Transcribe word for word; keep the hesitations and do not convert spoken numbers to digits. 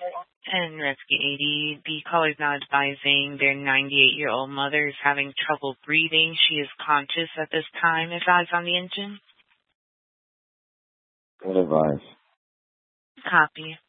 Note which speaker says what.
Speaker 1: And Rescue eighty, the caller is now advising their ninety-eight-year-old mother is having trouble breathing. She is conscious at this time. Advise on the engine.
Speaker 2: Good advice.
Speaker 1: Copy.